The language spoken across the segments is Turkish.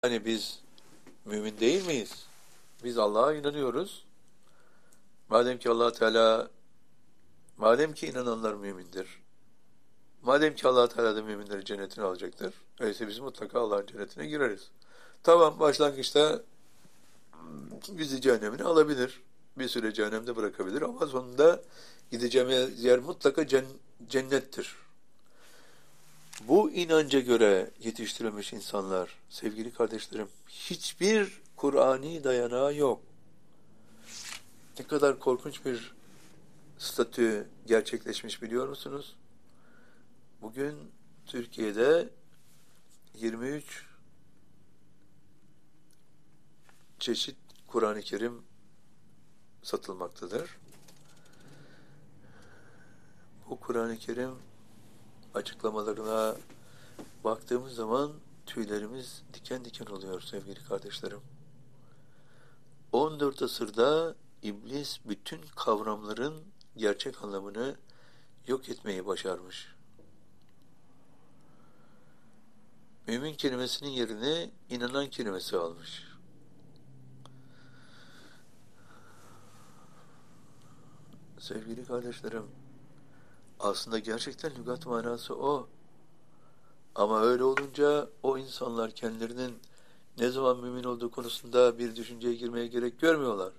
Yani biz mümin değil miyiz? Biz Allah'a inanıyoruz. Madem ki Allah Teala, madem ki inananlar mümindir. Madem ki Allah Teala da müminleri cennetine alacaktır. Öyleyse biz mutlaka Allah'ın cennetine gireriz. Tamam, başlangıçta bizi cehennemine alabilir. Bir süre cehennemde bırakabilir ama sonunda gideceğimiz yer mutlaka cennettir. Bu inanca göre yetiştirilmiş insanlar, sevgili kardeşlerim, hiçbir Kur'ani dayanağı yok. Ne kadar korkunç bir statü gerçekleşmiş biliyor musunuz? Bugün Türkiye'de 23 çeşit Kur'an-ı Kerim satılmaktadır. Bu Kur'an-ı Kerim açıklamalarına baktığımız zaman tüylerimiz diken diken oluyor sevgili kardeşlerim. 14 asırda İblis bütün kavramların gerçek anlamını yok etmeyi başarmış. Mümin kelimesinin yerini inanan kelimesi almış. Sevgili kardeşlerim, aslında gerçekten lügat manası o. Ama öyle olunca o insanlar kendilerinin ne zaman mümin olduğu konusunda bir düşünceye girmeye gerek görmüyorlar.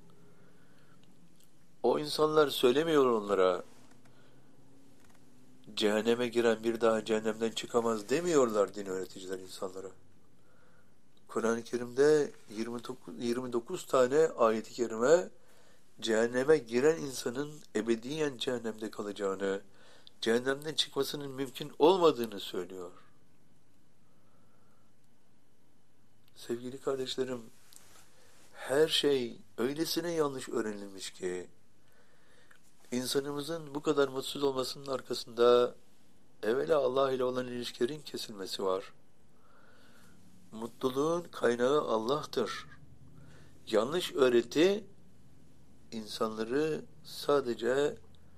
O insanlar söylemiyor onlara, cehenneme giren bir daha cehennemden çıkamaz demiyorlar din öğreticiler insanlara. Kur'an-ı Kerim'de 29 tane ayet-i kerime cehenneme giren insanın ebediyen cehennemde kalacağını, cehennemden çıkmasının mümkün olmadığını söylüyor. Sevgili kardeşlerim, her şey öylesine yanlış öğrenilmiş ki, insanımızın bu kadar mutsuz olmasının arkasında evvela Allah ile olan ilişkilerin kesilmesi var. Mutluluğun kaynağı Allah'tır. Yanlış öğreti insanları sadece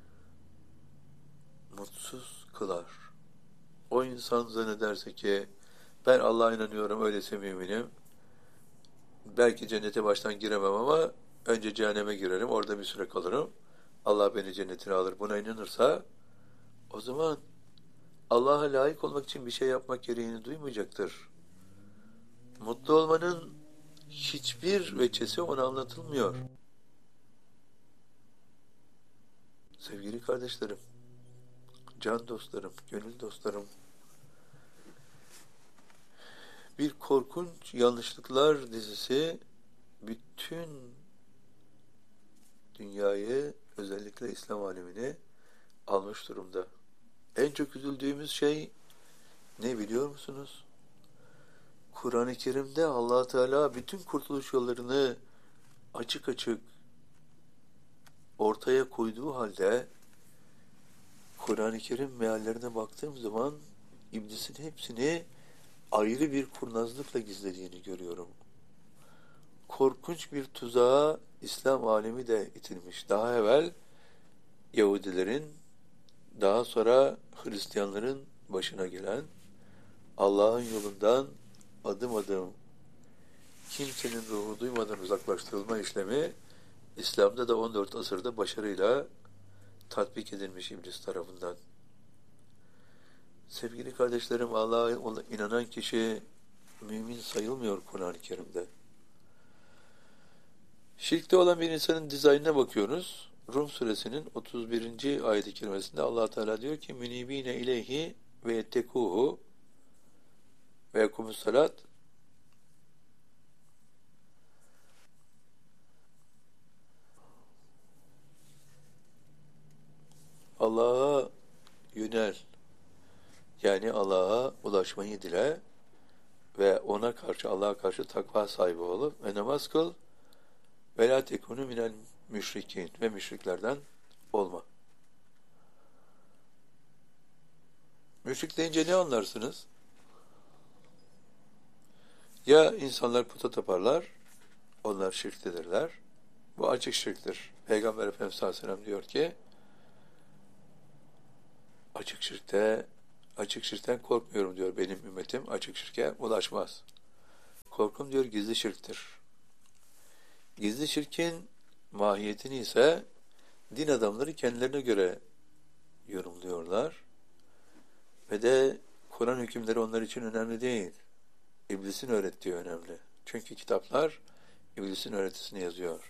mutsuz kılar. O insan zannederse ki ben Allah'a inanıyorum, öyleyse müminim. Belki cennete baştan giremem ama önce cehenneme girerim, orada bir süre kalırım. Allah beni cennetine alır. Buna inanırsa o zaman Allah'a layık olmak için bir şey yapmak gereğini duymayacaktır. Mutlu olmanın hiçbir veçesi ona anlatılmıyor. Sevgili kardeşlerim, can dostlarım, gönül dostlarım, bir korkunç yanlışlıklar dizisi bütün dünyayı, özellikle İslam alemini almış durumda. En çok üzüldüğümüz şey ne biliyor musunuz? Kur'an-ı Kerim'de Allah Teala bütün kurtuluş yollarını açık açık ortaya koyduğu halde Kur'an-ı Kerim meallerine baktığım zaman iblisin hepsini ayrı bir kurnazlıkla gizlediğini görüyorum. Korkunç bir tuzağa İslam alemi de itilmiş. Daha evvel Yahudilerin, daha sonra Hristiyanların başına gelen Allah'ın yolundan adım adım kimsenin ruhu duymadan uzaklaştırılma işlemi İslam'da da 14 asırda başarıyla tatbik edilmiş iblis tarafından. Sevgili kardeşlerim, Allah'a inanan kişi mümin sayılmıyor Kur'an-ı Kerim'de. Şirkte olan bir insanın dizaynına bakıyoruz. Rum suresinin 31. ayet-i kerimesinde Allah Teala diyor ki münibine ileyhi ve yettekuhu ve yekumus salat. Allah'a yönel, yani Allah'a ulaşmayı dile ve ona karşı, Allah'a karşı takva sahibi olup ve namaz kıl ve la tekunu minel müşrikin ve müşriklerden olma. Müşrik deyince ne anlarsınız? Ya insanlar puta taparlar, onlar şirktedirler. Bu açık şirktir. Peygamber Efendimiz sallallahu aleyhi ve sellem diyor ki açık şirkten korkmuyorum diyor, benim ümmetim açık şirke ulaşmaz. korkum diyor gizli şirktir. Gizli şirkin mahiyetini ise din adamları kendilerine göre yorumluyorlar. Ve de Kur'an hükümleri onlar için önemli değil. İblisin öğrettiği önemli. Çünkü kitaplar iblisin öğretisini yazıyor.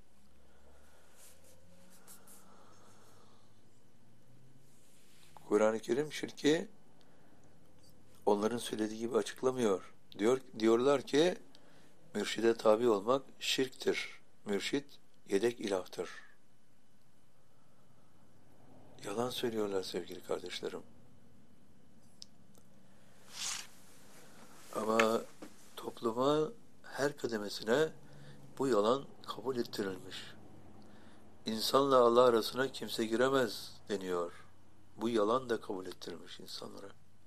Kur'an-ı Kerim şirki onların söylediği gibi açıklamıyor. Diyorlar ki mürşide tabi olmak şirktir. Mürşit yedek ilahtır. Yalan söylüyorlar sevgili kardeşlerim. Ama topluma her kademesine bu yalan kabul ettirilmiş. İnsanla Allah arasına kimse giremez deniyor. Bu yalan da kabul ettirilmiş insanlara.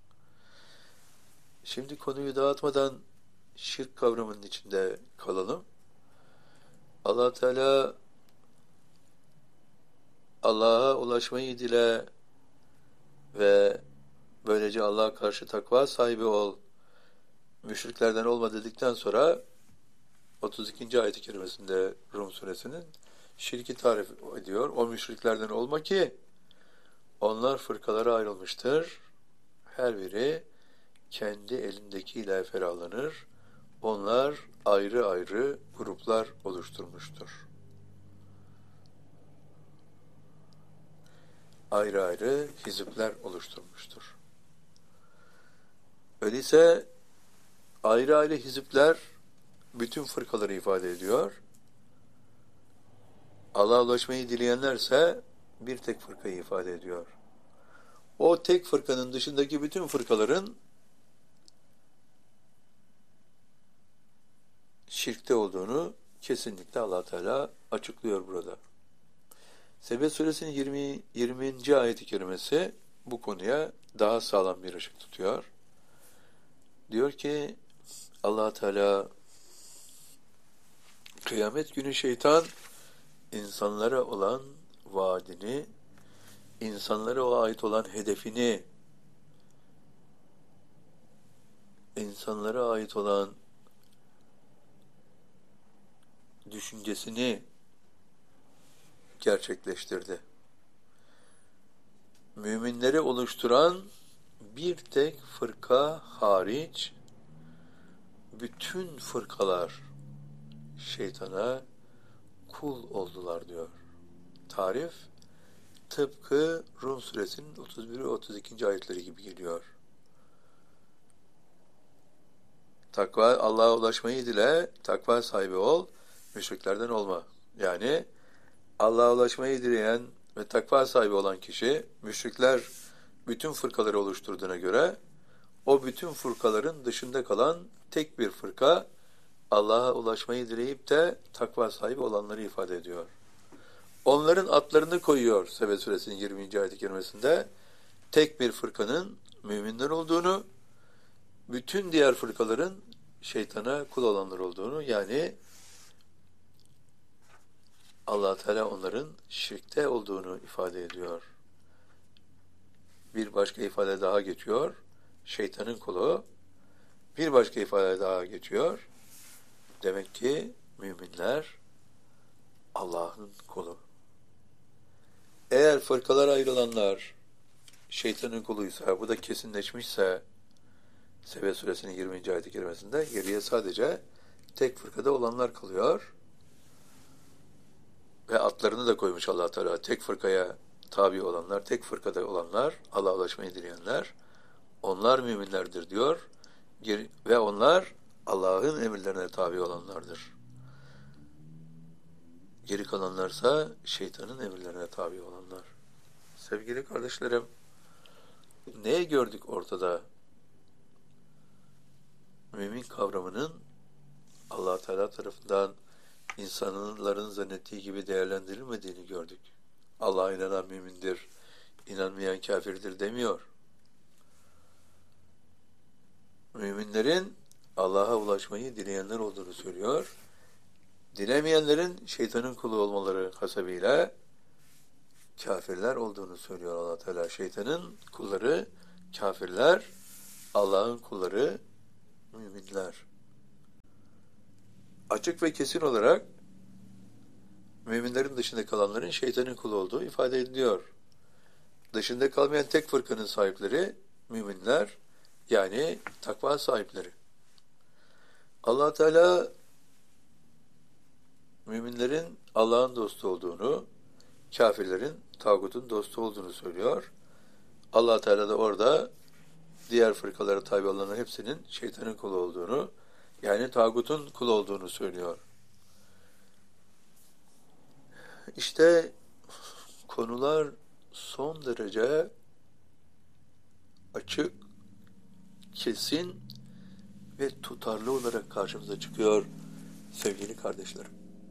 Şimdi konuyu dağıtmadan şirk kavramının içinde kalalım. Allah Teala Allah'a ulaşmayı dile ve böylece Allah'a karşı takva sahibi ol, müşriklerden olma dedikten sonra 32. ayet-i kerimesinde Rum suresinin şirki tarif ediyor. O müşriklerden olma ki onlar fırkalara ayrılmıştır. Her biri kendi elindekiyle ferahlanır. Onlar ayrı ayrı gruplar oluşturmuştur. Ayrı ayrı hizipler oluşturmuştur. Öyleyse ayrı ayrı hizipler bütün fırkaları ifade ediyor. Allah'a ulaşmayı dileyenlerse bir tek fırkayı ifade ediyor. O tek fırkanın dışındaki bütün fırkaların şirkte olduğunu kesinlikle Allah Teala açıklıyor burada. Sebe suresinin 20. ayet-i kerimesi bu konuya daha sağlam bir ışık tutuyor. Diyor ki Allah Teala kıyamet günü şeytan insanlara olan vaadini, insanlara o ait olan hedefini, insanlara ait olan düşüncesini gerçekleştirdi. Müminleri oluşturan bir tek fırka hariç bütün fırkalar şeytana kul oldular diyor. Tarif tıpkı Rum suresinin 31 ve 32. ayetleri gibi geliyor. Takva, Allah'a ulaşmayı dile, takva sahibi ol, müşriklerden olma. Yani Allah'a ulaşmayı dileyen ve takva sahibi olan kişi, müşrikler bütün fırkaları oluşturduğuna göre, o bütün fırkaların dışında kalan tek bir fırka, Allah'a ulaşmayı dileyip de takva sahibi olanları ifade ediyor. Onların adlarını koyuyor Sebe suresinin 20. ayet-i kerimesinde, tek bir fırkanın müminler olduğunu, bütün diğer fırkaların şeytana kul olanlar olduğunu, yani Allah Teala onların şirkte olduğunu ifade ediyor. Bir başka ifade daha geçiyor. Şeytanın kulu. Bir başka ifade daha geçiyor. Demek ki müminler Allah'ın kulu. Eğer fırkalara ayrılanlar şeytanın kuluysa, bu da kesinleşmişse Sebe suresinin 20. ayet-i kerimesinde geriye sadece tek fırkada olanlar kalıyor. Ve adlarını da koymuş Allah Teala. Tek fırkaya tabi olanlar, tek fırkada olanlar, Allah'a ulaşmayı dileyenler, onlar müminlerdir diyor. Ve onlar Allah'ın emirlerine tabi olanlardır. Geri kalanlarsa şeytanın emirlerine tabi olanlar. Sevgili kardeşlerim, ne gördük ortada? Mümin kavramının Allah Teala tarafından insanların zannettiği gibi değerlendirilmediğini gördük. Allah'a inanan mümindir, inanmayan kafirdir demiyor. Müminlerin Allah'a ulaşmayı dileyenler olduğunu söylüyor. Dilemeyenlerin şeytanın kulu olmaları hasebiyle kafirler olduğunu söylüyor Allah Teala. Şeytanın kulları kafirler, Allah'ın kulları müminler. açık ve kesin olarak müminlerin dışında kalanların şeytanın kulu olduğu ifade ediliyor. Dışında kalmayan tek fırkanın sahipleri müminler, yani takva sahipleri. Allah Teala müminlerin Allah'ın dostu olduğunu, kafirlerin tağutun dostu olduğunu söylüyor. Allah Teala da orada diğer fırkalara tabi olanların hepsinin şeytanın kulu olduğunu, yani tağutun kulu olduğunu söylüyor. İşte konular son derece açık, kesin ve tutarlı olarak karşımıza çıkıyor sevgili kardeşlerim.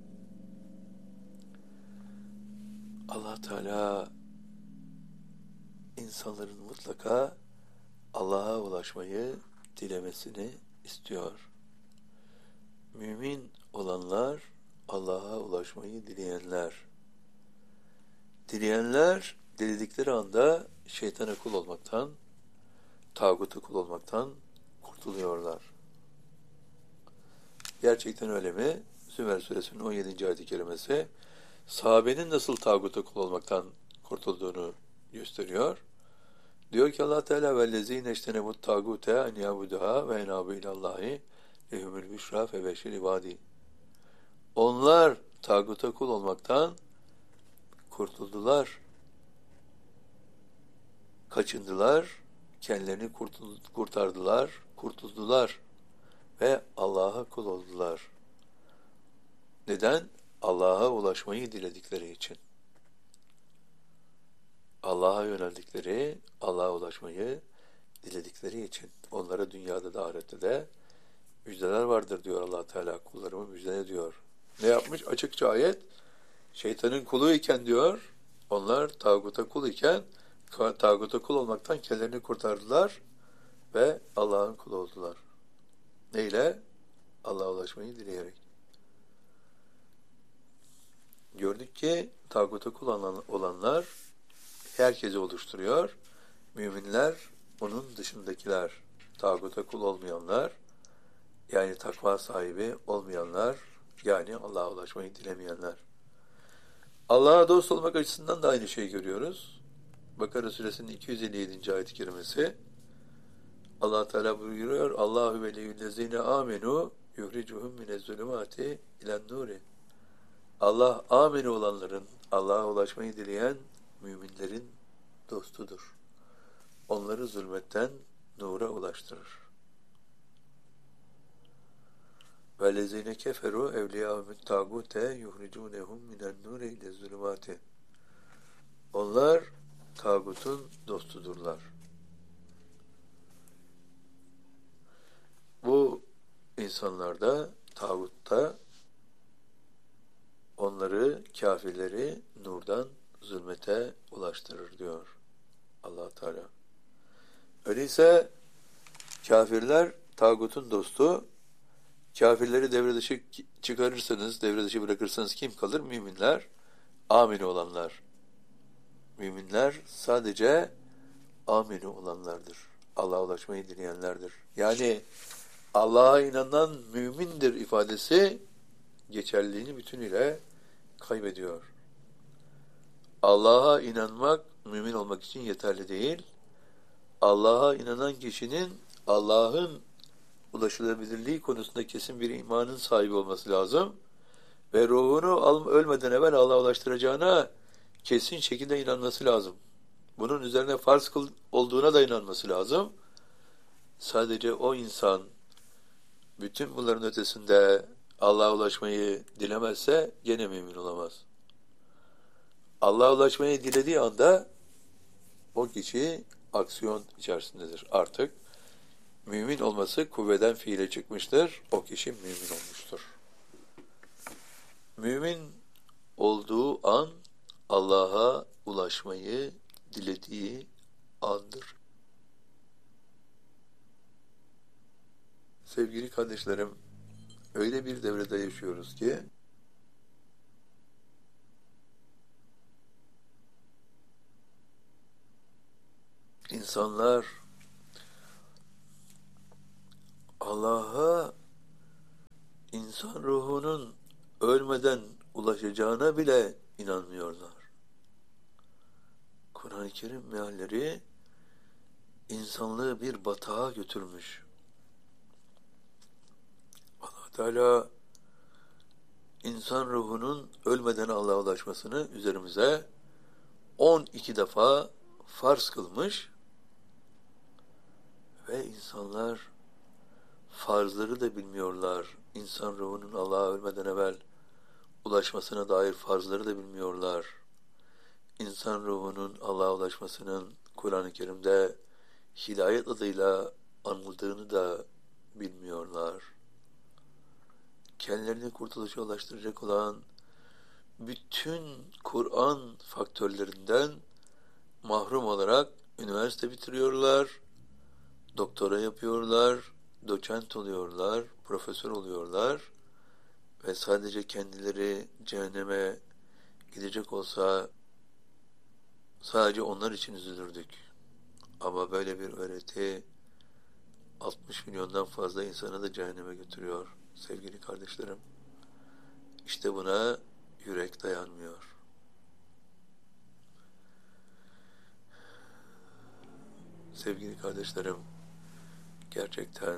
Allah Teala insanların mutlaka Allah'a ulaşmayı dilemesini istiyor. Mümin olanlar Allah'a ulaşmayı dileyenler. Dileyenler diledikleri anda şeytana kul olmaktan, tağuta kul olmaktan kurtuluyorlar. Gerçekten öyle mi? Zümer suresinin 17. ayet-i kerimesi sahabenin nasıl tağuta kul olmaktan kurtulduğunu gösteriyor. Diyor ki Allah Teala vellezîne eştenebut tağute en yabuduha ve enabu ilallahi lehumul büşra fe beşir ibadi. Onlar tağuta kul olmaktan kurtuldular, kaçındılar, kendilerini kurtuldular ve Allah'a kul oldular. Neden? Allah'a ulaşmayı diledikleri için. Allah'a yöneldikleri, Allah'a ulaşmayı diledikleri için. Onlara dünyada da ahirette de müjdeler vardır diyor Allah Teala. Kullarımı müjdele diyor. Ne yapmış? Açıkça ayet. Şeytanın kulu iken diyor, onlar tağuta kul iken, tağuta kul olmaktan kendilerini kurtardılar ve Allah'ın kulu oldular. Neyle? Allah'a ulaşmayı dileyerek. Gördük ki tağuta kul olanlar herkesi oluşturuyor. Müminler, onun dışındakiler, tağuta kul olmayanlar, yani takva sahibi olmayanlar, yani Allah'a ulaşmayı dilemeyenler. Allah'a dost olmak açısından da aynı şeyi görüyoruz. Bakara suresinin 257. ayet-i kerimesi Allah Teala buyuruyor: Allahu veliyyüllezine amenu yuhricuhum minezzulumati ilen nuri. Allah amenu olanların, Allah'a ulaşmayı dileyen müminlerin dostudur. Onları zulmetten nura ulaştırır. وَالَّذِينَ كَفَرُوا اَوْلِيَاهُمُ التَّاغُوتَ يُخْرِجُونَهُمْ مِنَ النُّورِ اِلَى الظُّلُمَاتِ. Onlar tağutun dostudurlar. Bu insanlarda, tağutta onları, kafirleri nurdan zulmete ulaştırır diyor Allah Teala. Öyleyse kafirler tağutun dostu. Kafirleri devre dışı çıkarırsanız, devre dışı bırakırsanız kim kalır? Müminler, amin olanlar. Müminler sadece amin olanlardır. Allah'a ulaşmayı dileyenlerdir. Yani Allah'a inanan mümindir ifadesi geçerliliğini bütünüyle kaybediyor. Allah'a inanmak mümin olmak için yeterli değil. Allah'a inanan kişinin Allah'ın ulaşılabilirliği konusunda kesin bir imanın sahibi olması lazım. Ve ruhunu ölmeden evvel Allah'a ulaştıracağına kesin şekilde inanması lazım. Bunun üzerine farz olduğuna da inanması lazım. Sadece o insan bütün bunların ötesinde Allah'a ulaşmayı dilemezse gene mümin olamaz. Allah'a ulaşmayı dilediği anda o kişi aksiyon içerisindedir. Artık mümin olması kuvveden fiile çıkmıştır. O kişi mümin olmuştur. Mümin olduğu an Allah'a ulaşmayı dilediği andır. Sevgili kardeşlerim, öyle bir devrede yaşıyoruz ki insanlar Allah'a insan ruhunun ölmeden ulaşacağına bile inanmıyorlar. Kur'an-ı Kerim mealleri insanlığı bir batağa götürmüş. Allah Teala insan ruhunun ölmeden Allah'a ulaşmasını üzerimize 12 defa farz kılmış ve insanlar farzları da bilmiyorlar. İnsan ruhunun Allah'a ölmeden evvel ulaşmasına dair farzları da bilmiyorlar. İnsan ruhunun Allah'a ulaşmasının Kur'an-ı Kerim'de hidayet adıyla anıldığını da bilmiyorlar. Kendilerini kurtuluşa ulaştıracak olan bütün Kur'an faktörlerinden mahrum olarak üniversite bitiriyorlar, doktora yapıyorlar, doçent oluyorlar, profesör oluyorlar ve sadece kendileri cehenneme gidecek olsa sadece onlar için üzülürdük. Ama böyle bir öğreti 60 milyondan fazla insanı da cehenneme götürüyor sevgili kardeşlerim. İşte buna yürek dayanmıyor. Sevgili kardeşlerim, gerçekten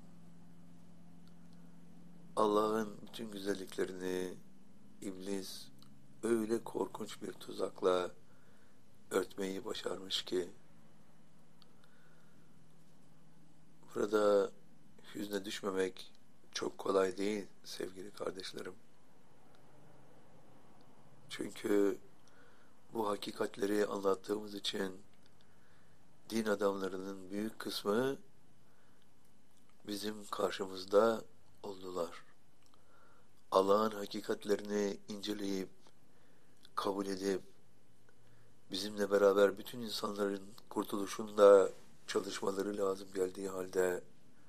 Allah'ın bütün güzelliklerini iblis öyle korkunç bir tuzakla örtmeyi başarmış ki burada hüzne düşmemek çok kolay değil sevgili kardeşlerim. Çünkü bu hakikatleri anlattığımız için din adamlarının büyük kısmı bizim karşımızda oldular. Allah'ın hakikatlerini inceleyip, kabul edip, bizimle beraber bütün insanların kurtuluşunda çalışmaları lazım geldiği halde,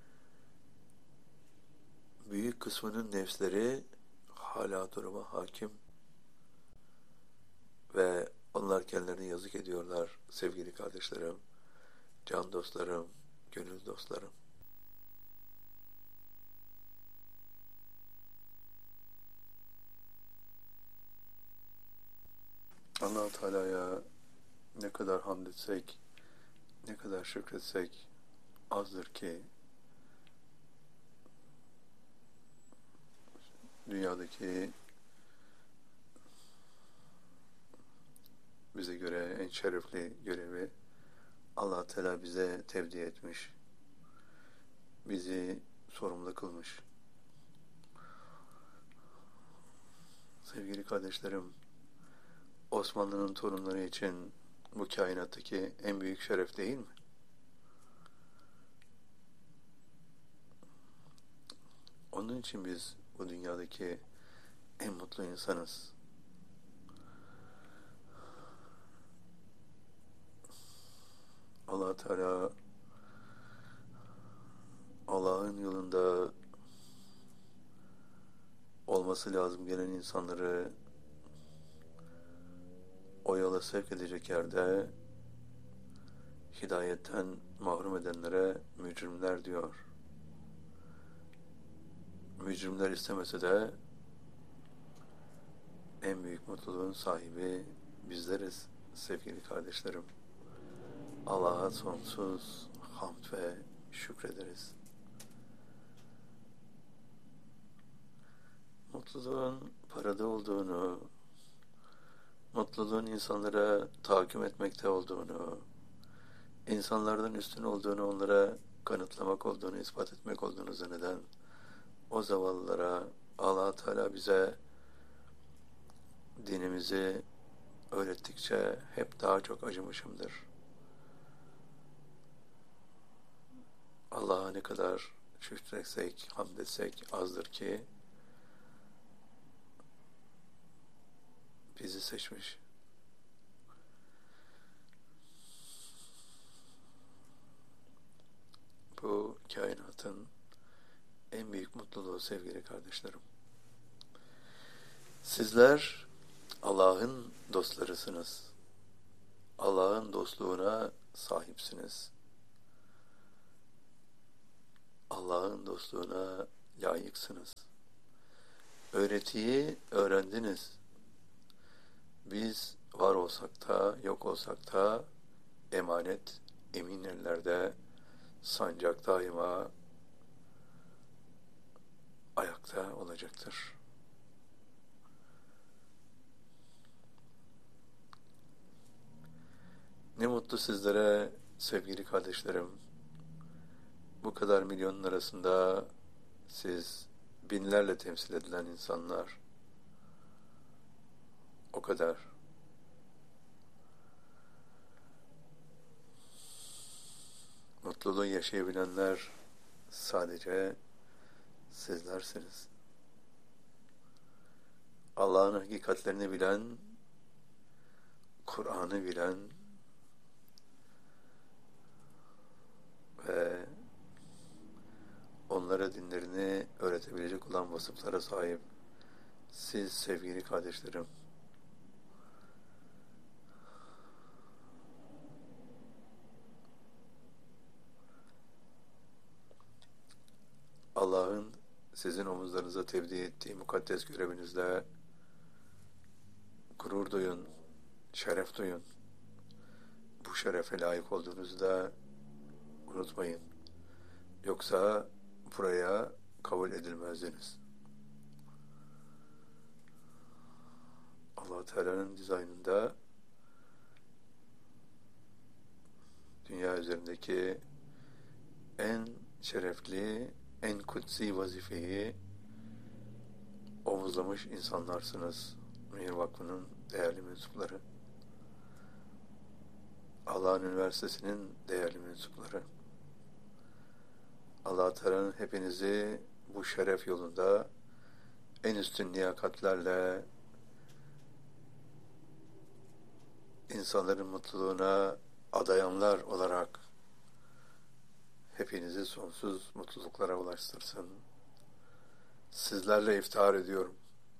büyük kısmının nefsleri hala duruma hakim ve onlar kendilerine yazık ediyorlar sevgili kardeşlerim, can dostlarım, gönül dostlarım. Allah-u Teala'ya ne kadar hamd etsek, ne kadar şükretsek azdır ki dünyadaki bize göre en şerefli görevi Allah Teala bize tevdi etmiş, bizi sorumlu kılmış. Sevgili kardeşlerim, Osmanlı'nın torunları için bu kainattaki en büyük şeref değil mi? Onun için biz bu dünyadaki en mutlu insanız. Allah Teala Allah'ın yolunda olması lazım gelen insanları o yola sevk edecek yerde hidayetten mahrum edenlere mücrimler diyor. Mücrimler istemese de en büyük mutluluğun sahibi bizleriz sevgili kardeşlerim. Allah'a sonsuz hamd ve şükrederiz. Mutluluğun parada olduğunu, mutluluğun insanlara tahakküm etmekte olduğunu, insanlardan üstün olduğunu onlara kanıtlamak olduğunu, ispat etmek olduğunu zanneden o zavallılara Allah Teala bize dinimizi öğrettikçe hep daha çok acımışımdır. Allah'a ne kadar şükretsek, hamd etsek azdır ki bizi seçmiş. Bu kainatın en büyük mutluluğu sevgili kardeşlerim. Sizler Allah'ın dostlarısınız. Allah'ın dostluğuna sahipsiniz. Allah'ın dostluğuna layıksınız. öğretiyi öğrendiniz. Biz var olsak da yok olsak da emanet emin ellerde, sancak daima ayakta olacaktır. Ne mutlu sizlere sevgili kardeşlerim. Bu kadar milyonun arasında siz binlerle temsil edilen insanlar. O kadar. Mutluluğu yaşayabilenler sadece sizlersiniz. Allah'ın hakikatlerini bilen, Kur'an'ı bilen ve onlara dinlerini öğretebilecek olan vasıflara sahip siz sevgili kardeşlerim. Allah'ın sizin omuzlarınıza tevdi ettiği mukaddes görevinizle gurur duyun, şeref duyun. Bu şerefe layık olduğunuzu da unutmayın. Yoksa buraya kabul edilmezdiniz. Allah Teala'nın dizaynında dünya üzerindeki en şerefli, en kutsi vazifeyi omuzlamış insanlarsınız. Mihir Vakfı'nın değerli mensupları. Allah'ın Üniversitesi'nin değerli mensupları. Allah Teala'nın hepinizi bu şeref yolunda en üstün liyakatlerle insanların mutluluğuna adayanlar olarak hepinizi sonsuz mutluluklara ulaştırsın. Sizlerle iftihar ediyorum.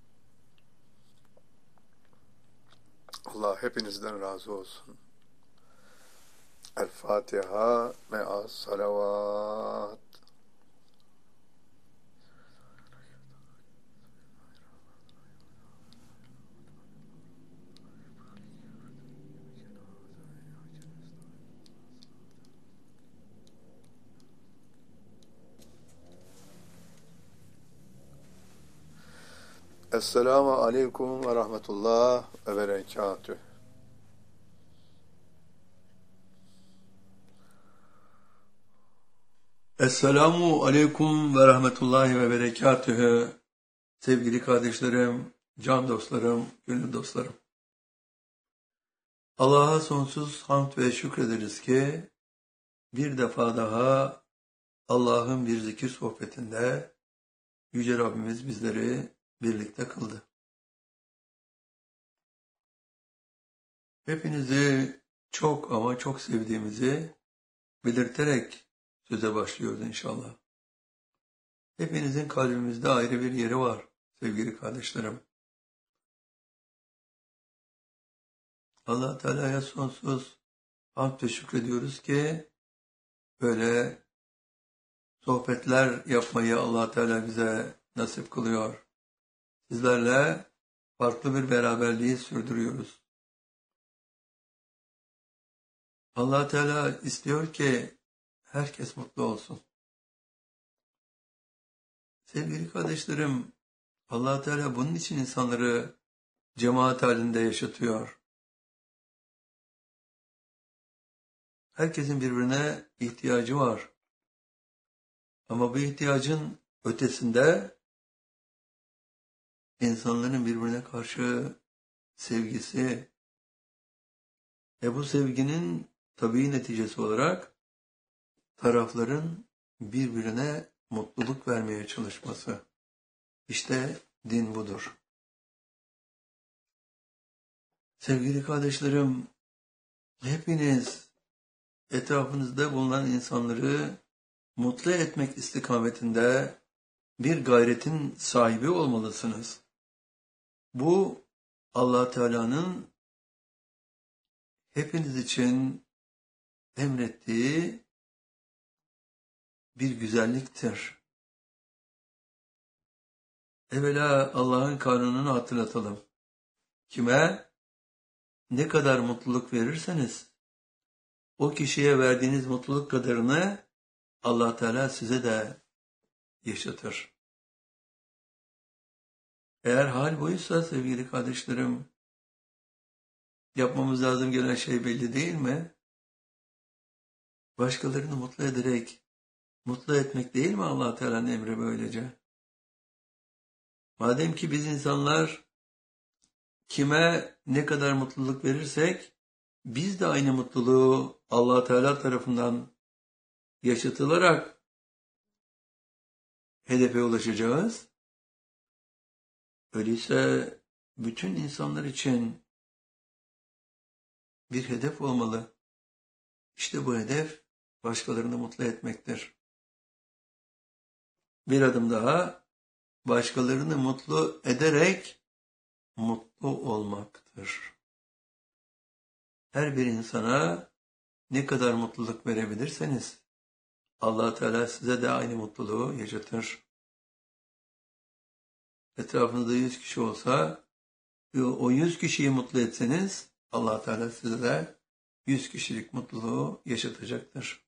Allah hepinizden razı olsun. El Fatiha me'as salavat. Esselamu aleyküm ve rahmetullah ve berekatüh. Esselamu aleyküm ve rahmetullahi ve berekatühü. Sevgili kardeşlerim, can dostlarım, gönül dostlarım. Allah'a sonsuz hamd ve şükrederiz ki bir defa daha Allah'ın bir zikir sohbetinde Yüce Rabbimiz bizleri birlikte kıldı. Hepinizi çok ama çok sevdiğimizi belirterek söze başlıyoruz inşallah. Hepinizin kalbimizde ayrı bir yeri var sevgili kardeşlerim. Allah Teala'ya sonsuz hamd ve şükrediyoruz ki böyle sohbetler yapmayı Allah Teala bize nasip kılıyor. Sizlerle farklı bir beraberliği sürdürüyoruz. Allah Teala istiyor ki herkes mutlu olsun. Sevgili kardeşlerim, Allah Teala bunun için insanları cemaat halinde yaşatıyor. Herkesin birbirine ihtiyacı var. Ama bu ihtiyacın ötesinde insanların birbirine karşı sevgisi ve bu sevginin tabii neticesi olarak tarafların birbirine mutluluk vermeye çalışması. İşte din budur. Sevgili kardeşlerim, hepiniz etrafınızda bulunan insanları mutlu etmek istikametinde bir gayretin sahibi olmalısınız. Bu Allah Teala'nın hepiniz için emrettiği bir güzelliktir. Evvela Allah'ın kanununu hatırlatalım. Kime ne kadar mutluluk verirseniz, o kişiye verdiğiniz mutluluk kadarını Allah Teala size de yaşatır. Eğer hal buysa sevgili kardeşlerim, yapmamız lazım gelen şey belli değil mi? Başkalarını mutlu ederek, mutlu etmek değil mi Allah Teala'nın emri böylece? Madem ki biz insanlar kime ne kadar mutluluk verirsek, biz de aynı mutluluğu Allah Teala tarafından yaşatılarak hedefe ulaşacağız. Öyleyse bütün insanlar için bir hedef olmalı. İşte bu hedef başkalarını mutlu etmektir. Bir adım daha, başkalarını mutlu ederek mutlu olmaktır. Her bir insana ne kadar mutluluk verebilirseniz, Allah Teala size de aynı mutluluğu yaşatır. Etrafınızda 100 kişi olsa, o 100 kişiyi mutlu etseniz, Allah Teala size de 100 kişilik mutluluğu yaşatacaktır.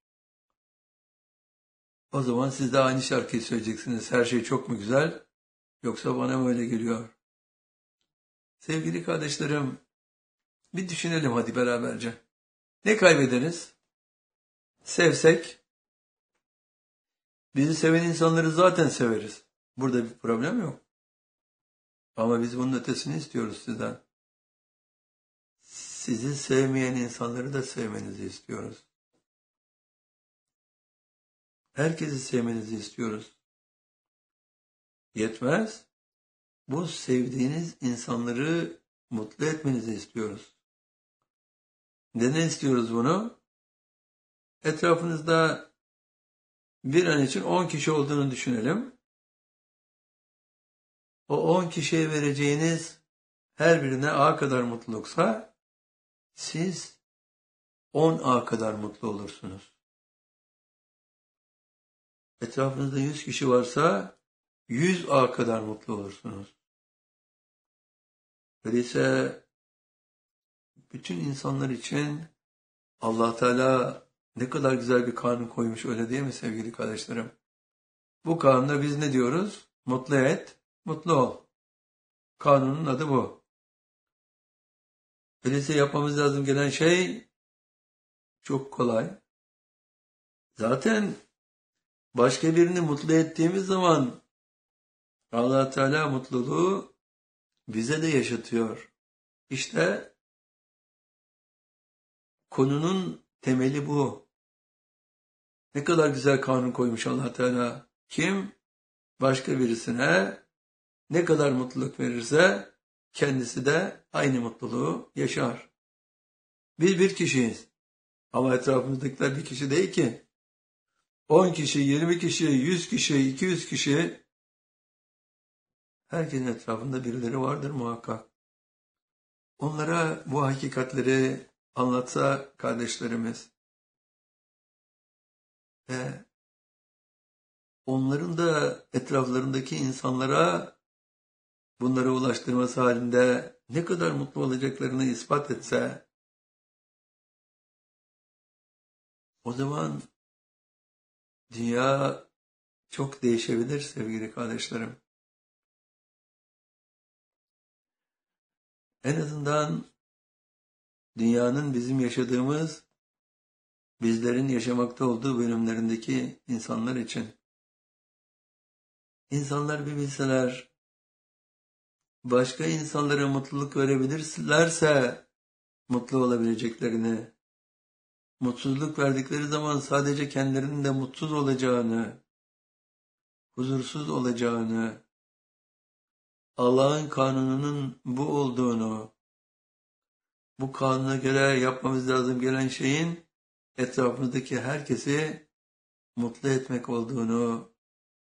O zaman siz de aynı şarkıyı söyleyeceksiniz. Her şey çok mu güzel, yoksa bana mı öyle geliyor? Sevgili kardeşlerim, bir düşünelim hadi beraberce. Ne kaybederiz? Sevsek, bizi seven insanları zaten severiz. Burada bir problem yok. Ama biz bunun ötesini istiyoruz sizden. Sizi sevmeyen insanları da sevmenizi istiyoruz. Herkesi sevmenizi istiyoruz. Yetmez. Bu sevdiğiniz insanları mutlu etmenizi istiyoruz. Neden istiyoruz bunu? Etrafınızda bir an için 10 kişi olduğunu düşünelim. O 10 kişiye vereceğiniz her birine A kadar mutluluksa, siz 10 A kadar mutlu olursunuz. Etrafınızda 100 kişi varsa 100 A kadar mutlu olursunuz. Öyleyse bütün insanlar için Allah Teala ne kadar güzel bir kanun koymuş, öyle değil mi sevgili kardeşlerim? Bu kanunda biz ne diyoruz? Mutlu et, mutlu ol. Kanunun adı bu. Öyleyse yapmamız lazım gelen şey çok kolay. Zaten başka birini mutlu ettiğimiz zaman Allah Teala mutluluğu bize de yaşatıyor. İşte konunun temeli bu. Ne kadar güzel kanun koymuş Allah Teala. Kim başka birisine ne kadar mutluluk verirse kendisi de aynı mutluluğu yaşar. Biz bir kişiyiz. Ama etrafımızdakiler bir kişi değil ki. 10 kişi, 20 kişi, 100 kişi, 200 kişi. Herkesin etrafında birileri vardır muhakkak. Onlara bu hakikatleri anlatsa kardeşlerimiz ve onların da etraflarındaki insanlara bunları ulaştırması halinde ne kadar mutlu olacaklarını ispat etse, o zaman dünya çok değişebilir sevgili kardeşlerim. En azından dünyanın bizim yaşadığımız, bizlerin yaşamakta olduğu bölümlerindeki insanlar için. İnsanlar bir bilseler, başka insanlara mutluluk verebilirlerse mutlu olabileceklerini, mutsuzluk verdikleri zaman sadece kendilerinin de mutsuz olacağını, huzursuz olacağını, Allah'ın kanununun bu olduğunu, bu kanuna göre yapmamız lazım gelen şeyin etrafımızdaki herkesi mutlu etmek olduğunu,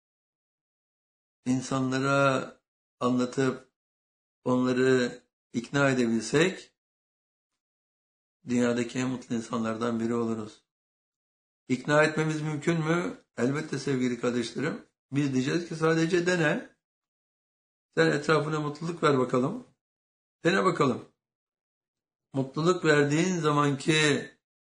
insanlara anlatıp onları ikna edebilsek, dünyadaki en mutlu insanlardan biri oluruz. İkna etmemiz mümkün mü? Elbette sevgili kardeşlerim. Biz diyeceğiz ki sadece dene. Sen etrafına mutluluk ver bakalım. Dene bakalım. Mutluluk verdiğin zamanki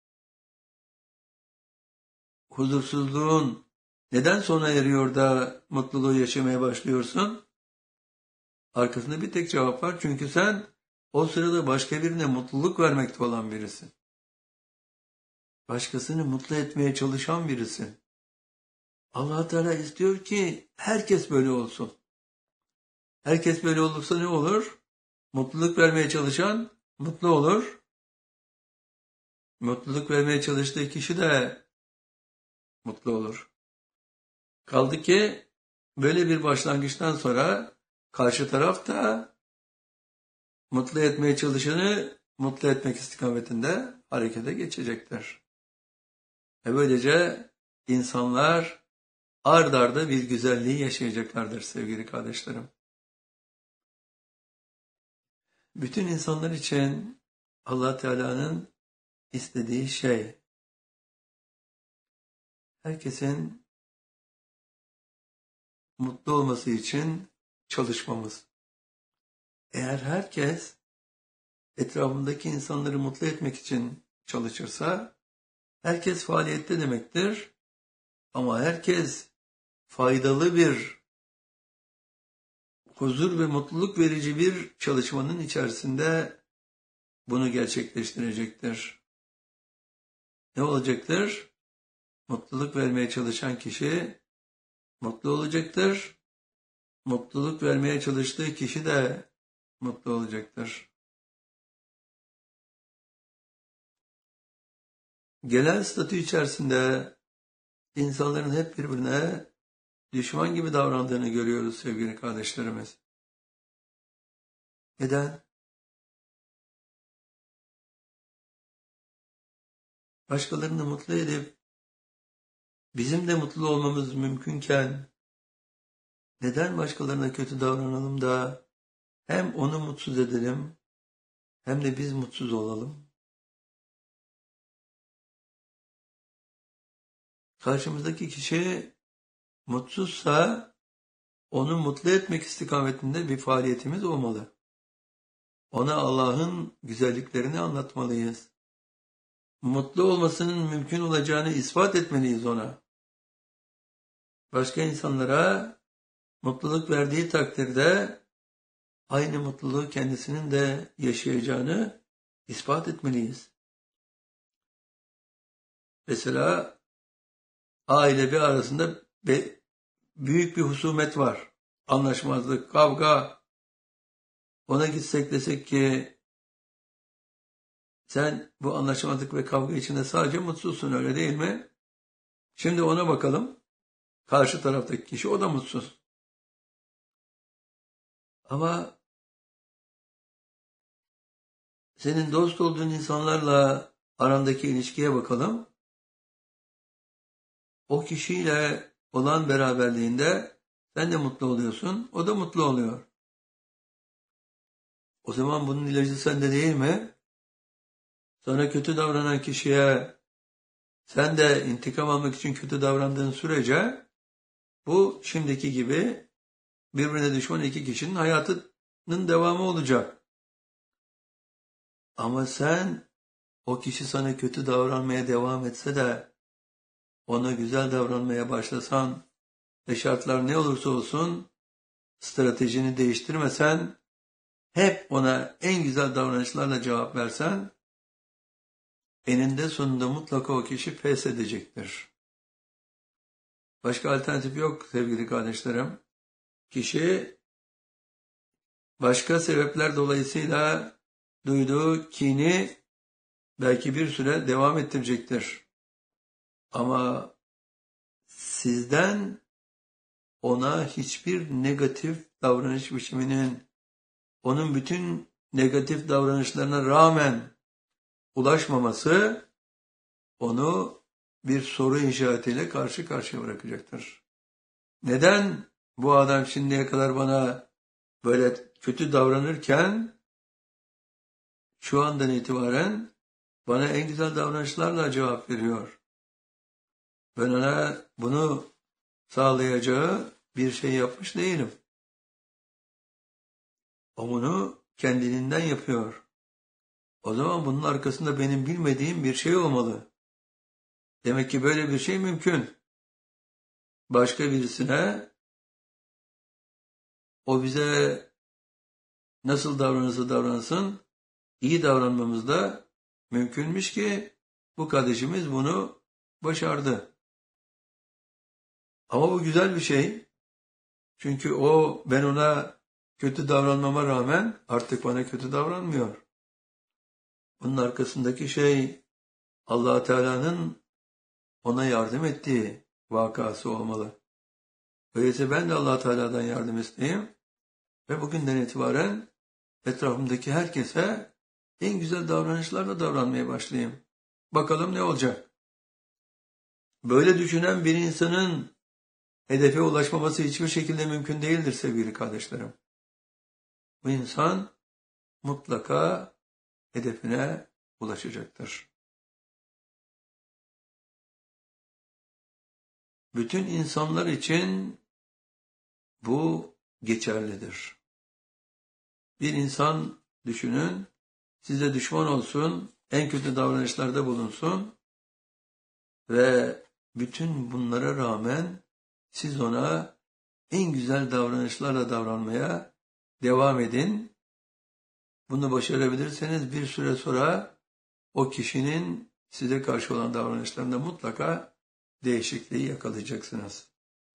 huzursuzluğun neden sona eriyor da mutluluğu yaşamaya başlıyorsun? Arkasında bir tek cevap var. Çünkü sen o sırada başka birine mutluluk vermekte olan birisin. Başkasını mutlu etmeye çalışan birisin. Allah Teala istiyor ki herkes böyle olsun. Herkes böyle olursa ne olur? Mutluluk vermeye çalışan mutlu olur. Mutluluk vermeye çalıştığı kişi de mutlu olur. Kaldı ki böyle bir başlangıçtan sonra karşı taraf da mutlu etmeye çalışanı mutlu etmek istikametinde harekete geçecektir. Böylece insanlar ard arda bir güzelliği yaşayacaklardır sevgili kardeşlerim. Bütün insanlar için Allah Teala'nın istediği şey, herkesin mutlu olması için çalışmamız. Eğer herkes etrafındaki insanları mutlu etmek için çalışırsa, herkes faaliyette demektir. Ama herkes faydalı bir, huzur ve mutluluk verici bir çalışmanın içerisinde bunu gerçekleştirecektir. Ne olacaktır? Mutluluk vermeye çalışan kişi mutlu olacaktır. Mutluluk vermeye çalıştığı kişi de mutlu olacaktır. Genel statü içerisinde insanların hep birbirine düşman gibi davrandığını görüyoruz sevgili kardeşlerimiz. Neden? Başkalarını mutlu edip bizim de mutlu olmamız mümkünken neden başkalarına kötü davranalım da hem onu mutsuz edelim hem de biz mutsuz olalım? Karşımızdaki kişi mutsuzsa onu mutlu etmek istikametinde bir faaliyetimiz olmalı. Ona Allah'ın güzelliklerini anlatmalıyız. Mutlu olmasının mümkün olacağını ispat etmeliyiz ona. Başka insanlara mutluluk verdiği takdirde aynı mutluluğu kendisinin de yaşayacağını ispat etmeliyiz. Mesela aile bir arasında büyük bir husumet var. Anlaşmazlık, kavga. Ona gitsek desek ki sen bu anlaşmazlık ve kavga içinde sadece mutsuzsun, öyle değil mi? Şimdi ona bakalım. Karşı taraftaki kişi, o da mutsuz. Ama senin dost olduğun insanlarla arandaki ilişkiye bakalım. O kişiyle olan beraberliğinde sen de mutlu oluyorsun, o da mutlu oluyor. O zaman bunun ilacı sende değil mi? Sana kötü davranan kişiye sen de intikam almak için kötü davrandığın sürece bu şimdiki gibi birbirine düşman iki kişinin hayatının devamı olacak. Ama sen o kişi sana kötü davranmaya devam etse de ona güzel davranmaya başlasan ve şartlar ne olursa olsun stratejini değiştirmesen, hep ona en güzel davranışlarla cevap versen, eninde sonunda mutlaka o kişi pes edecektir. Başka alternatif yok sevgili kardeşlerim. Kişi başka sebepler dolayısıyla duyduğu kini belki bir süre devam ettirecektir. Ama sizden ona hiçbir negatif davranış biçiminin, onun bütün negatif davranışlarına rağmen ulaşmaması onu bir soru işaretiyle karşı karşıya bırakacaktır. Neden bu adam şimdiye kadar bana böyle kötü davranırken şu andan itibaren bana en güzel davranışlarla cevap veriyor? Ben ona bunu sağlayacağı bir şey yapmış değilim. O bunu kendiliğinden yapıyor. O zaman bunun arkasında benim bilmediğim bir şey olmalı. Demek ki böyle bir şey mümkün. Başka birisine o bize nasıl davranırsa davransın iyi davranmamız da mümkünmüş ki bu kardeşimiz bunu başardı. Ama bu güzel bir şey. Çünkü ben ona kötü davranmama rağmen artık bana kötü davranmıyor. Bunun arkasındaki şey Allah Teala'nın ona yardım ettiği vakası olmalı. Öyleyse ben de Allah Teala'dan yardım isteyeyim ve bugünden itibaren etrafımdaki herkese en güzel davranışlarla davranmaya başlayayım. Bakalım ne olacak? Böyle düşünen bir insanın hedefe ulaşmaması hiçbir şekilde mümkün değildir sevgili kardeşlerim. Bu insan mutlaka hedefine ulaşacaktır. Bütün insanlar için bu geçerlidir. Bir insan düşünün, size düşman olsun, en kötü davranışlarda bulunsun ve bütün bunlara rağmen siz ona en güzel davranışlarla davranmaya devam edin. Bunu başarabilirseniz bir süre sonra o kişinin size karşı olan davranışlarında mutlaka değişikliği yakalayacaksınız.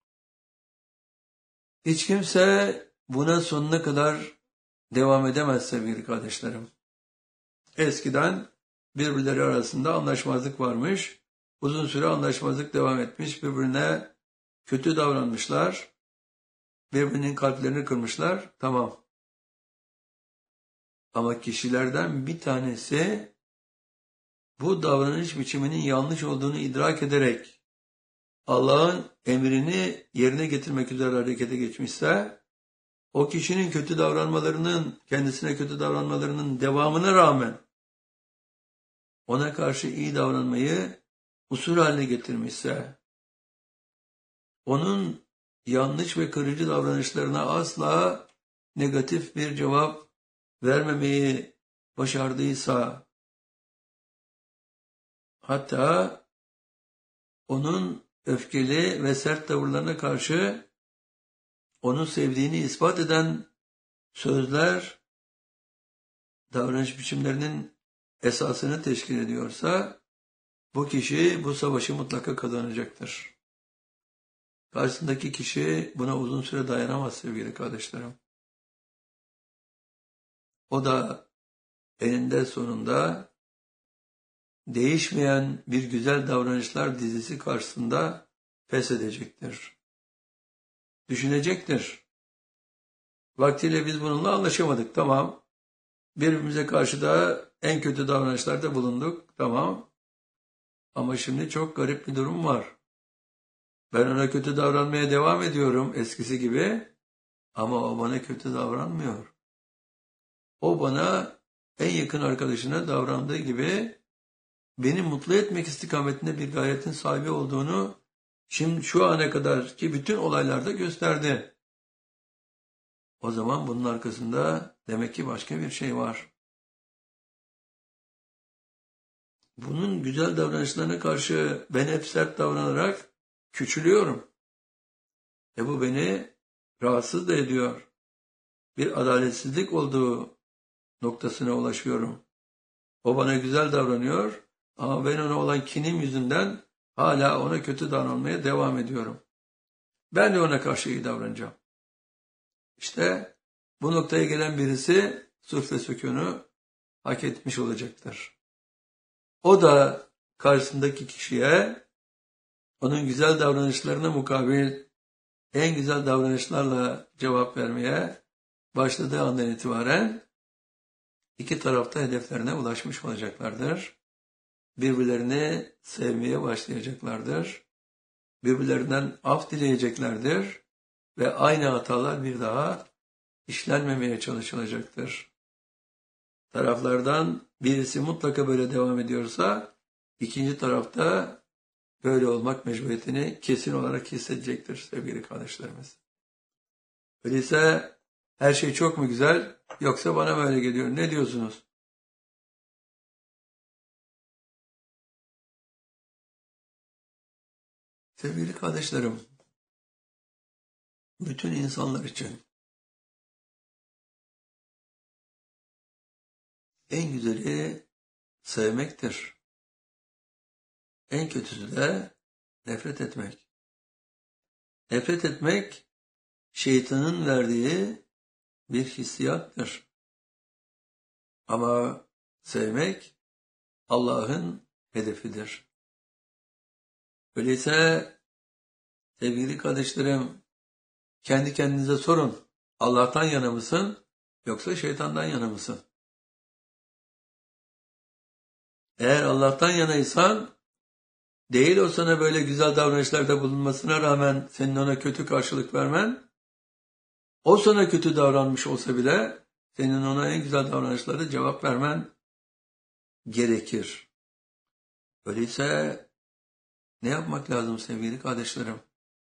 Hiç kimse buna sonuna kadar devam edemez sevgili kardeşlerim. Eskiden birbirleri arasında anlaşmazlık varmış. Uzun süre anlaşmazlık devam etmiş. Birbirine kötü davranmışlar. Birbirinin kalplerini kırmışlar. Tamam. Ama kişilerden bir tanesi bu davranış biçiminin yanlış olduğunu idrak ederek Allah'ın emrini yerine getirmek üzere harekete geçmişse, o kişinin kötü davranmalarının, kendisine kötü davranmalarının devamına rağmen ona karşı iyi davranmayı usul haline getirmişse, onun yanlış ve kırıcı davranışlarına asla negatif bir cevap vermemeyi başardıysa, hatta onun öfkeli ve sert tavırlarına karşı onu sevdiğini ispat eden sözler, davranış biçimlerinin esasını teşkil ediyorsa, bu kişi bu savaşı mutlaka kazanacaktır. Karşısındaki kişi buna uzun süre dayanamaz sevgili kardeşlerim. O da eninde sonunda değişmeyen bir güzel davranışlar dizisi karşısında pes edecektir. Düşünecektir. Vaktiyle biz bununla anlaşamadık, tamam. Birbirimize karşı da en kötü davranışlarda bulunduk, tamam. Ama şimdi çok garip bir durum var. Ben ona kötü davranmaya devam ediyorum eskisi gibi ama o bana kötü davranmıyor. O bana en yakın arkadaşına davrandığı gibi beni mutlu etmek istikametinde bir gayretin sahibi olduğunu şimdi şu ana kadar ki bütün olaylarda gösterdi. O zaman bunun arkasında demek ki başka bir şey var. Bunun güzel davranışlarına karşı ben hep sert davranarak küçülüyorum. Bu beni rahatsız da ediyor. Bir adaletsizlik olduğu noktasına ulaşıyorum. O bana güzel davranıyor ama ben ona olan kinim yüzünden hala ona kötü davranmaya devam ediyorum. Ben de ona karşı iyi davranacağım. İşte bu noktaya gelen birisi sulh ve sükûnu hak etmiş olacaktır. O da karşısındaki kişiye onun güzel davranışlarına mukabil en güzel davranışlarla cevap vermeye başladığı andan itibaren iki tarafta hedeflerine ulaşmış olacaklardır. Birbirlerini sevmeye başlayacaklardır. Birbirlerinden af dileyeceklerdir ve aynı hatalar bir daha işlenmemeye çalışılacaktır. Taraflardan birisi mutlaka böyle devam ediyorsa, ikinci tarafta böyle olmak mecburiyetini kesin olarak hissedecektir sevgili kardeşlerimiz. Öyleyse Her şey çok mu güzel yoksa bana mı öyle geliyor? Ne diyorsunuz? Sevgili kardeşlerim, bütün insanlar için en güzeli sevmektir. En kötüsü de nefret etmek. Nefret etmek şeytanın verdiği bir hissiyattır. Ama sevmek Allah'ın hedefidir. Öyleyse sevgili kardeşlerim, kendi kendinize sorun. Allah'tan yana mısın yoksa şeytandan yana mısın? Eğer Allah'tan yanaysan, değil o sana böyle güzel davranışlarda bulunmasına rağmen senin ona kötü karşılık vermen, o sana kötü davranmış olsa bile senin ona en güzel davranışlarda cevap vermen gerekir. Öyleyse ne yapmak lazım sevgili kardeşlerim?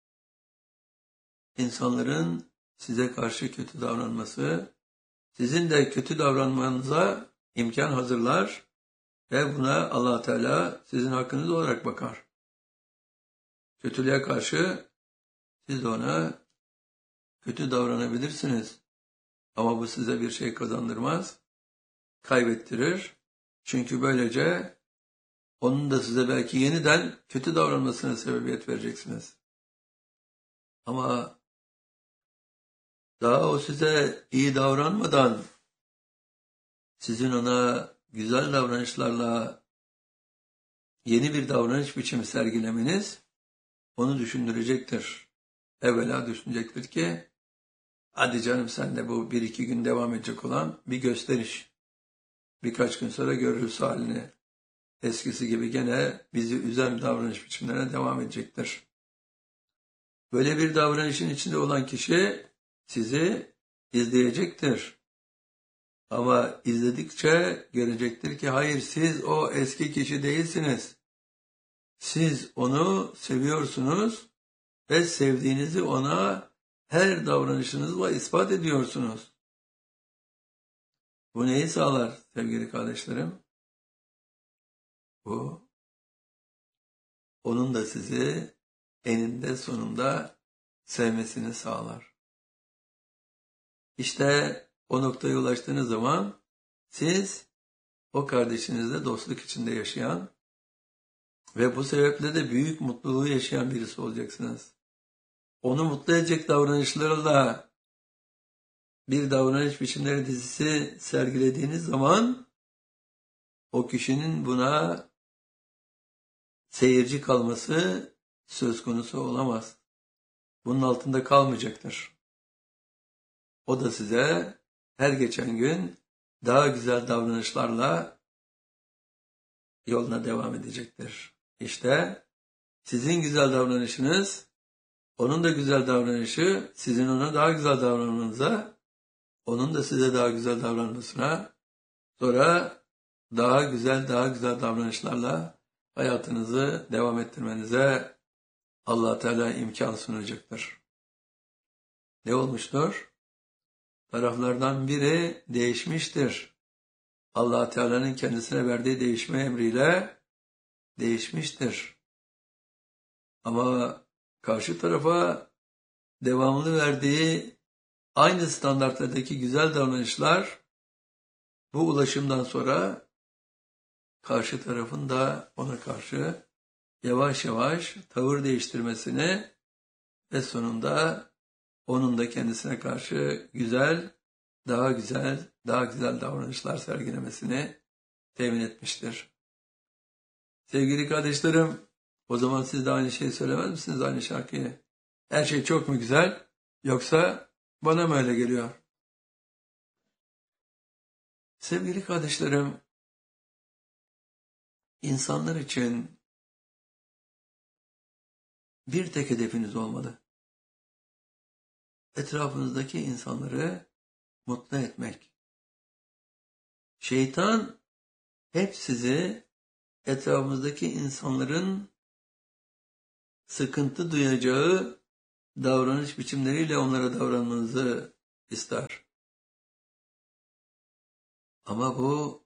İnsanların size karşı kötü davranması, sizin de kötü davranmanıza imkan hazırlar ve buna Allah Teala sizin hakkınız olarak bakar. Kötülüğe karşı siz de ona kötü davranabilirsiniz. Ama bu size bir şey kazandırmaz, kaybettirir. Çünkü böylece onun da size belki yeniden kötü davranmasına sebebiyet vereceksiniz. Ama daha o size iyi davranmadan sizin ona güzel davranışlarla yeni bir davranış biçimi sergilemeniz onu düşündürecektir. Evvela düşünecektir ki hadi canım sen de bu 1-2 gün devam edecek olan bir gösteriş. Birkaç gün sonra görürüz halini. Eskisi gibi gene bizi üzen davranış biçimlerine devam edecektir. Böyle bir davranışın içinde olan kişi sizi izleyecektir. Ama izledikçe görecektir ki hayır, siz o eski kişi değilsiniz. Siz onu seviyorsunuz ve sevdiğinizi ona her davranışınızla ispat ediyorsunuz. Bu neyi sağlar sevgili kardeşlerim? Bu, onun da sizi eninde sonunda sevmesini sağlar. İşte o noktaya ulaştığınız zaman siz o kardeşinizle dostluk içinde yaşayan ve bu sebeple de büyük mutluluğu yaşayan birisi olacaksınız. Onu mutlu edecek davranışlarla bir davranış biçimleri dizisi sergilediğiniz zaman o kişinin buna seyirci kalması söz konusu olamaz. Bunun altında kalmayacaktır. O da size her geçen gün daha güzel davranışlarla yoluna devam edecektir. İşte sizin güzel davranışınız, onun da güzel davranışı, sizin ona daha güzel davranmanıza, onun da size daha güzel davranmasına, sonra daha güzel davranışlarla hayatınızı devam ettirmenize Allah Teala imkan sunacaktır. Ne olmuştur? Taraflardan biri değişmiştir. Allah Teala'nın kendisine verdiği değişme emriyle değişmiştir. Ama karşı tarafa devamlı verdiği aynı standartlardaki güzel davranışlar bu ulaşımdan sonra karşı tarafın da ona karşı yavaş yavaş tavır değiştirmesini ve sonunda onun da kendisine karşı daha güzel davranışlar sergilemesini temin etmiştir. Sevgili kardeşlerim, o zaman siz de aynı şeyi söylemez misiniz, aynı şarkıyı? Her şey çok mu güzel yoksa bana mı öyle geliyor? Sevgili kardeşlerim, insanlar için bir tek hedefiniz olmalı. Etrafınızdaki insanları mutlu etmek. Şeytan hep sizi etrafınızdaki insanların sıkıntı duyacağı davranış biçimleriyle onlara davranmanızı ister. Ama bu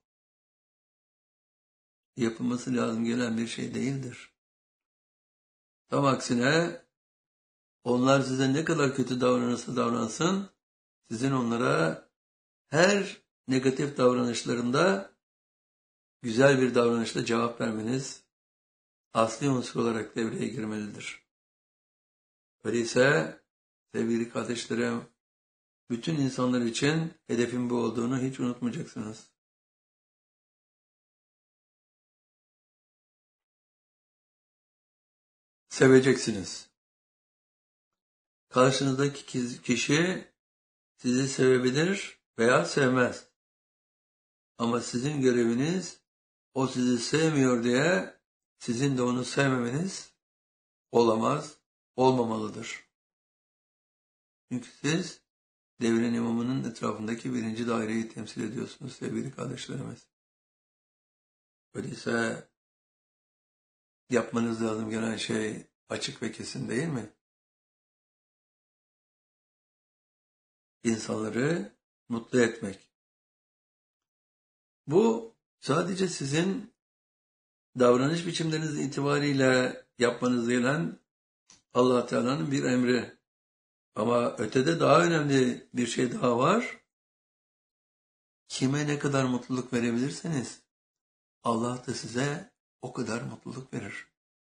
yapılması lazım gelen bir şey değildir. Tam aksine onlar size ne kadar kötü davranırsa davransın, sizin onlara her negatif davranışlarında güzel bir davranışla cevap vermeniz asli unsur olarak devreye girmelidir. Öyleyse sevgili kardeşlerim, bütün insanlar için hedefin bu olduğunu hiç unutmayacaksınız. Seveceksiniz. Karşınızdaki kişi sizi sevebilir veya sevmez. Ama sizin göreviniz o sizi sevmiyor diye sizin de onu sevmemeniz olamaz, olmamalıdır. Çünkü siz devrin imamının etrafındaki birinci daireyi temsil ediyorsunuz sevgili kardeşlerimiz. Öyleyse yapmanız lazım gelen şey açık ve kesin değil mi? İnsanları mutlu etmek. Bu sadece sizin davranış biçimleriniz itibariyle yapmanız gelen Allah Teala'nın bir emri. Ama ötede daha önemli bir şey daha var. Kime ne kadar mutluluk verebilirseniz Allah da size o kadar mutluluk verir.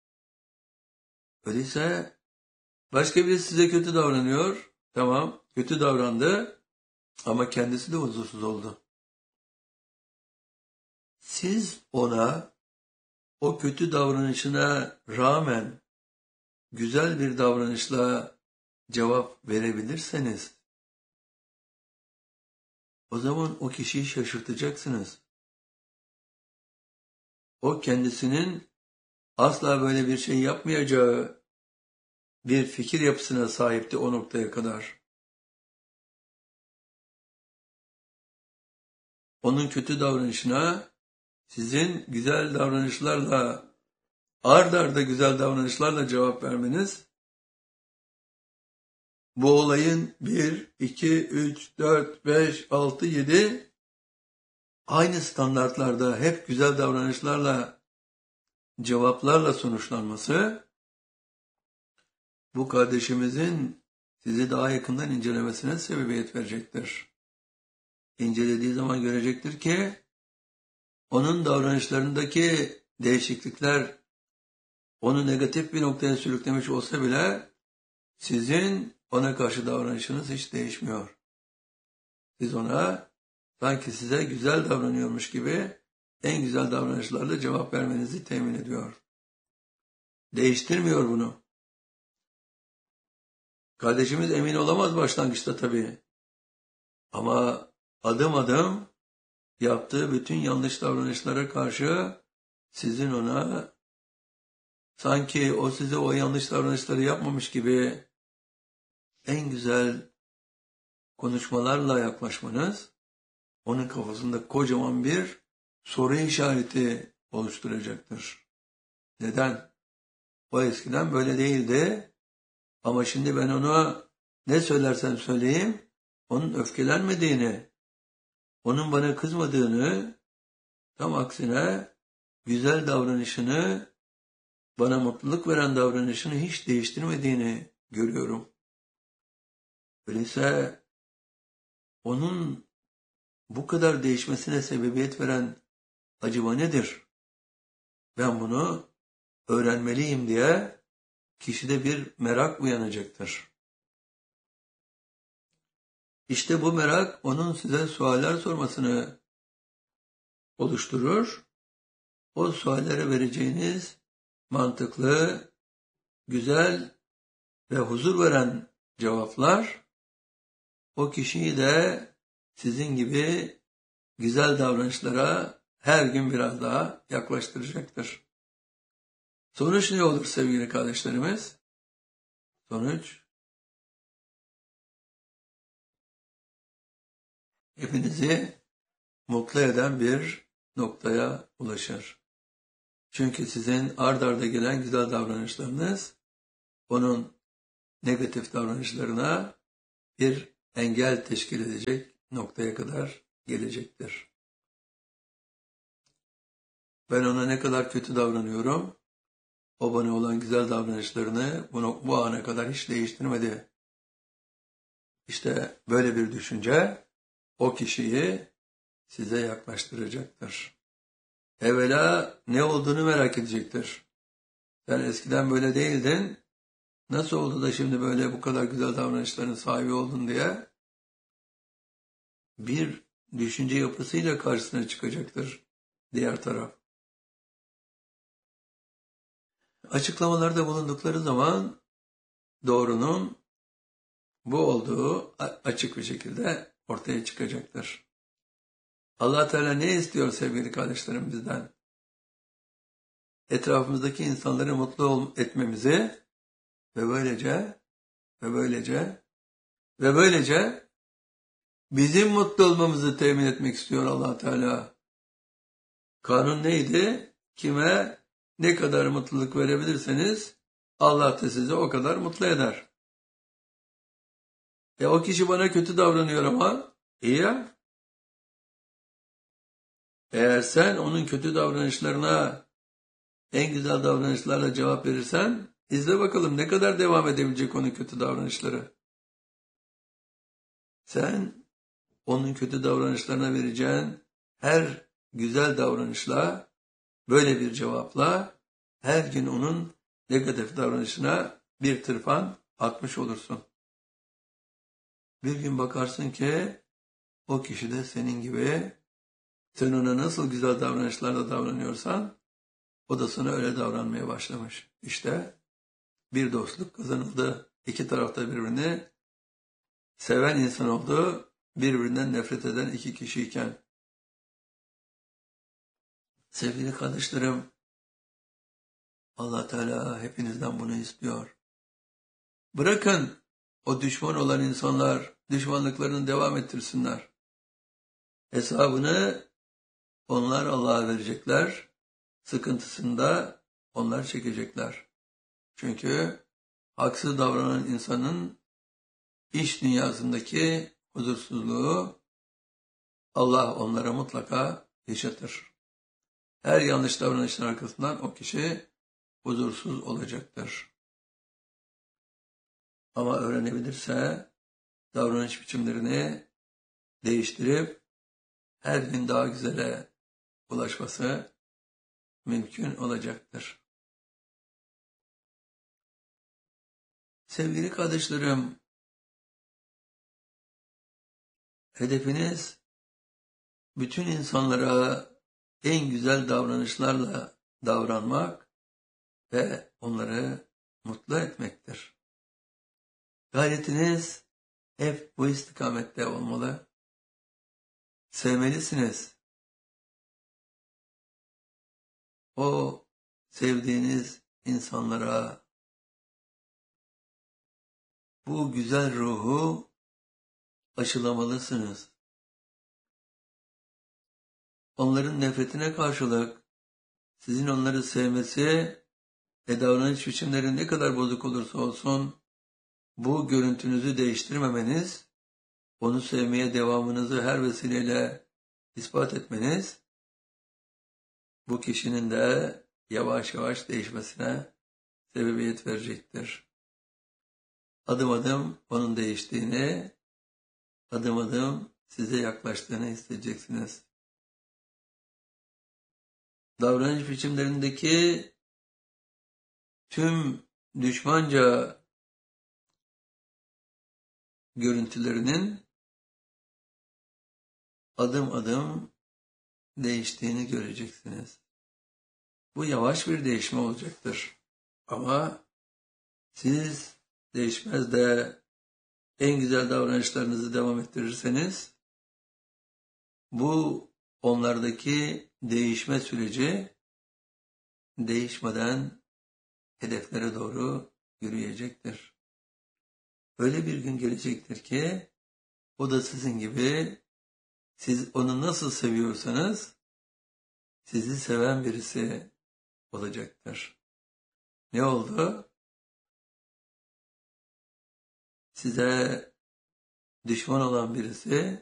Öyleyse başka biri size kötü davranıyor. Tamam, kötü davrandı ama kendisi de huzursuz oldu. Siz ona o kötü davranışına rağmen güzel bir davranışla cevap verebilirseniz o zaman o kişiyi şaşırtacaksınız. O kendisinin asla böyle bir şey yapmayacağı bir fikir yapısına sahipti o noktaya kadar. Onun kötü davranışına sizin güzel davranışlarla, ard arda güzel davranışlarla cevap vermeniz, bu olayın 1, 2, 3, 4, 5, 6, 7 aynı standartlarda hep güzel davranışlarla, cevaplarla sonuçlanması, bu kardeşimizin sizi daha yakından incelemesine sebebiyet verecektir. İncelediği zaman görecektir ki, onun davranışlarındaki değişiklikler onu negatif bir noktaya sürüklemiş olsa bile sizin ona karşı davranışınız hiç değişmiyor. Siz ona sanki size güzel davranıyormuş gibi en güzel davranışlarla cevap vermenizi temin ediyor. Değiştirmiyor bunu. Kardeşimiz emin olamaz başlangıçta tabii. Ama adım adım yaptığı bütün yanlış davranışlara karşı sizin ona sanki o size o yanlış davranışları yapmamış gibi en güzel konuşmalarla yaklaşmanız onun kafasında kocaman bir soru işareti oluşturacaktır. Neden? O eskiden böyle değildi ama şimdi ben ona ne söylersem söyleyeyim onun öfkelenmediğini, onun bana kızmadığını, tam aksine güzel davranışını, bana mutluluk veren davranışını hiç değiştirmediğini görüyorum. Öyleyse onun bu kadar değişmesine sebebiyet veren acaba nedir? Ben bunu öğrenmeliyim diye kişide bir merak uyanacaktır. İşte bu merak onun size sualler sormasını oluşturur. O suallere vereceğiniz mantıklı, güzel ve huzur veren cevaplar o kişiyi de sizin gibi güzel davranışlara her gün biraz daha yaklaştıracaktır. Sonuç ne olur sevgili kardeşlerimiz? Sonuç hepinizi mutlu eden bir noktaya ulaşır. Çünkü sizin ard arda gelen güzel davranışlarınız onun negatif davranışlarına bir engel teşkil edecek noktaya kadar gelecektir. Ben ona ne kadar kötü davranıyorum, o bana olan güzel davranışlarını bu ana kadar hiç değiştirmedi. İşte böyle bir düşünce o kişiyi size yaklaştıracaktır. Evvela ne olduğunu merak edecektir. Sen eskiden böyle değildin, nasıl oldu da şimdi böyle bu kadar güzel davranışların sahibi oldun diye bir düşünce yapısıyla karşısına çıkacaktır diğer taraf. Açıklamalarda bulundukları zaman doğrunun bu olduğu açık bir şekilde ortaya çıkacaktır. Allah Teala ne istiyor sevgili kardeşlerim bizden? Etrafımızdaki insanları mutlu etmemizi ve böylece bizim mutlu olmamızı temin etmek istiyor Allah Teala. Kanun neydi? Kime ne kadar mutluluk verebilirseniz Allah da sizi o kadar mutlu eder. O kişi bana kötü davranıyor ama iyi ya. Eğer sen onun kötü davranışlarına en güzel davranışlarla cevap verirsen izle bakalım ne kadar devam edebilecek onun kötü davranışları. Sen onun kötü davranışlarına vereceğin her güzel davranışla, böyle bir cevapla her gün onun negatif davranışına bir tırpan atmış olursun. Bir gün bakarsın ki o kişi de senin gibi, sen ona nasıl güzel davranışlarla davranıyorsan o da sana öyle davranmaya başlamış. İşte bir dostluk kazanıldı. İki tarafta birbirini seven insan oldu, birbirinden nefret eden iki kişiyken. Sevgili kardeşlerim, Allah Teala hepinizden bunu istiyor. Bırakın o düşman olan insanlar düşmanlıklarını devam ettirsinler. Hesabını onlar Allah'a verecekler, sıkıntısını da onlar çekecekler. Çünkü haksız davranan insanın iş dünyasındaki huzursuzluğu Allah onlara mutlaka yaşatır. Her yanlış davranışın arkasından o kişi huzursuz olacaktır. Ama öğrenebilirse davranış biçimlerini değiştirip her gün daha güzele ulaşması mümkün olacaktır. Sevgili kardeşlerim, hedefiniz bütün insanlara en güzel davranışlarla davranmak ve onları mutlu etmektir. Gayretiniz hep bu istikamette olmalı. Sevmelisiniz. O sevdiğiniz insanlara bu güzel ruhu aşılamalısınız. Onların nefretine karşılık sizin onları sevmesi ve davranış biçimleri ne kadar bozuk olursa olsun bu görüntünüzü değiştirmemeniz, onu sevmeye devamınızı her vesileyle ispat etmeniz bu kişinin de yavaş yavaş değişmesine sebebiyet verecektir. Adım adım onun değiştiğini, adım adım size yaklaştığını hissedeceksiniz. Davranış biçimlerindeki tüm düşmanca görüntülerinin adım adım değiştiğini göreceksiniz. Bu yavaş bir değişme olacaktır. Ama siz değişmez de en güzel davranışlarınızı devam ettirirseniz bu onlardaki değişme süreci değişmeden hedeflere doğru yürüyecektir. Öyle bir gün gelecektir ki o da sizin gibi, siz onu nasıl seviyorsanız sizi seven birisi olacaktır. Ne oldu? Size düşman olan birisi